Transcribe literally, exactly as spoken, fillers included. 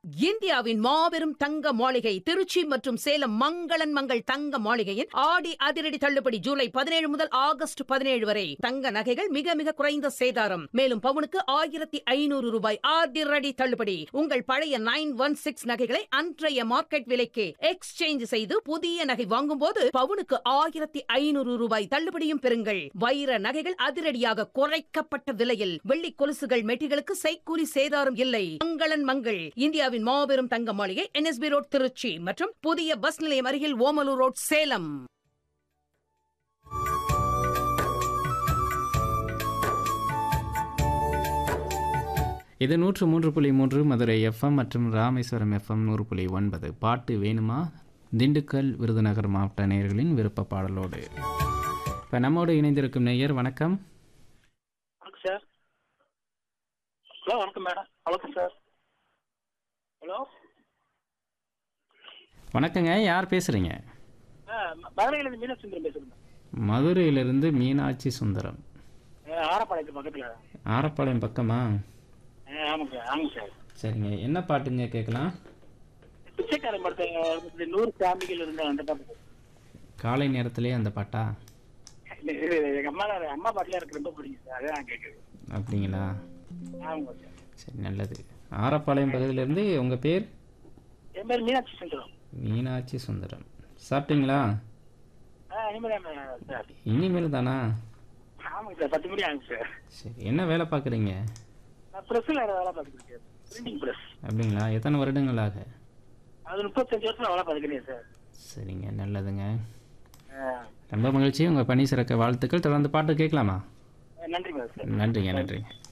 இந்தியாவின் மாபெரும் தங்க மாளிகை திருச்சி மற்றும் சேலம் மங்களன் மங்கள் தங்க மாளிகையின் ஆடி அதிரடி தள்ளுபடி ஜூலை பதினேழு முதல் ஆகஸ்ட் பதினேழு வரை. தங்க நகைகள் மிக மிக குறைந்த சேதாரம். மேலும் பவுனுக்கு ஆயிரத்தி ஐநூறு ரூபாய் அதிரடி தள்ளுபடி. உங்கள் பழைய நைன் ஒன் சிக்ஸ் நகைகளை அன்றைய மார்க்கெட் விலைக்கு எக்ஸ்சேஞ்ச் செய்து புதிய நகை வாங்கும் போது பவுனுக்கு ஆயிரத்தி ஐநூறு ரூபாய் தள்ளுபடியும் பெறுங்கள். வைர நகைகள் அதிரடியாக குறைக்கப்பட்ட விலையில். வெள்ளி கொலுசுகள் மெட்டிகளுக்கு செய்கூலி சேதாரம் இல்லை. மங்களன் மங்கள் இந்தியாவின் மாபெரும் தங்க மாளிகை என்எஸ்பி ரோட் திருச்சி மற்றும் புதிய பஸ் நிலையம் அருகில் ஓமலூர் ரோட் சேலம். இது நூற்று மூன்று புள்ளி மூன்று மதுரை எஃப்எம் மற்றும் ராமேஸ்வரம் எஃப்எம் நூறு புள்ளி ஒன்பது. பாட்டு வேணுமா திண்டுக்கல் விருதுநகர் மாவட்ட நேயர்களின் விருப்ப பாடலோடு இப்போ நம்மோடு இணைந்திருக்கும் நேயர். வணக்கம். வணக்கம் சார். ஹலோ வணக்கம் மேடம். வணக்கம் சார். ஹலோ வணக்கங்க, யார் பேசுகிறீங்க? மதுரையிலேருந்து மீனாட்சி சுந்தரம் பேசுகிறேன். மதுரையிலிருந்து மீனாட்சி சுந்தரம். ஆரப்பாளையத்து பக்கத்தில். ஆரப்பாளையம் பக்கமா? ஆமாங்க சார். ஆமாங்க சார். சரிங்க, என்ன பாட்டுங்க கேட்கலாம்? பிச்சைக்காரன் படத்தை நூறு சாமிகள் இருந்த அந்த பாட்டு. காலை நேரத்திலே அந்த பாட்டா? எங்கள் அம்மா அம்மா பாட்டில் எனக்கு ரொம்ப பிடிக்கும் சார், அதான் நான் கேட்குறேன். அப்படிங்களா? ஆமாங்க சார். சரி, நல்லது. ஆரப்பாளையம் பகுதியிலேருந்து உங்கள் பேர்? என் பேர் மீனாட்சி சுந்தரம். மீனாட்சி சுந்தரம். சாப்பிட்டீங்களா? ஆ இனிமேல் சார். இனிமேல் தானா? ஆமாங்க சார், பத்து மணி ஆகுங்க சார். சரி, என்ன வேலை பார்க்குறீங்க? நான் ப்ரெஸ்ஸில் வேலை பார்த்துருக்கேன் சார். Printing press. அப்படிங்களா? எத்தனை வருடங்களாக? அது முப்பத்தஞ்சு வருஷம் வேலை பார்த்துக்கிறேன் சார். சரிங்க, நல்லதுங்க. ரொம்ப மகிழ்ச்சி. உங்கள் பணி சிறக்க வாழ்த்துக்கள். தொடர்ந்து பாட்டு கேட்கலாமா? நன்றிங்க சார். நன்றிங்க, நன்றிங்க.